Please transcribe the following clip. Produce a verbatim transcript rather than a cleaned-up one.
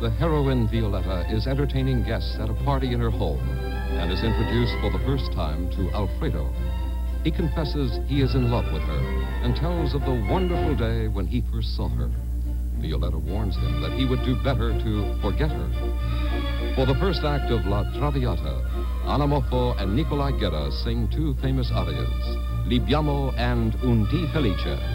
the heroine Violetta is entertaining guests at a party in her home and is introduced for the first time to Alfredo. He confesses he is in love with her and tells of the wonderful day when he first saw her. Violetta warns him that he would do better to forget her. For the first act of La Traviata, Anna Moffo and Nicolai Guerra sing two famous arias, Libiamo and Un dì felice.